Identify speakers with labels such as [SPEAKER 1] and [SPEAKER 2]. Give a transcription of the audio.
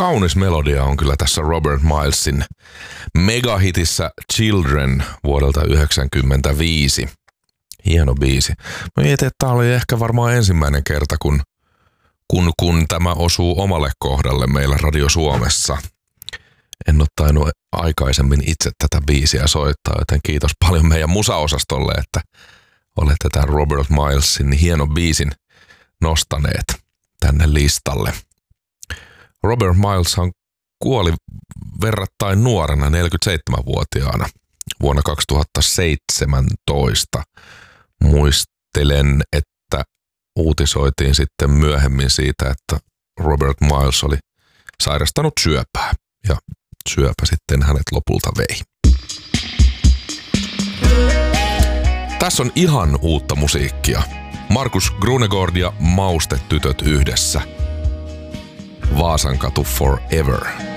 [SPEAKER 1] kaunis melodia on kyllä tässä Robert Milesin megahitissä Children vuodelta 1995. Hieno biisi. Mä mietin, että tää oli ehkä varmaan ensimmäinen kerta, kun tämä osuu omalle kohdalle meillä Radio Suomessa. En ole tainnut aikaisemmin itse tätä biisiä soittaa, joten kiitos paljon meidän musaosastolle, että olette tämän Robert Milesin hienon biisin nostaneet tänne listalle. Robert Mileshan kuoli verrattain nuorena, 47-vuotiaana vuonna 2017. Muistelen, että uutisoitiin sitten myöhemmin siitä, että Robert Miles oli sairastanut syöpää ja syöpä sitten hänet lopulta vei. Tässä on ihan uutta musiikkia. Markus Grunegård ja Maustetytöt yhdessä. Vaasankatu Forever.